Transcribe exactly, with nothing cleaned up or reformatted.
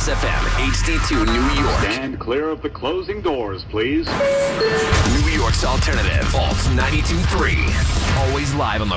Kiss F M, H D two New York. Stand clear of the closing doors, please. New York's alternative, Alt ninety-two point three. Always live on the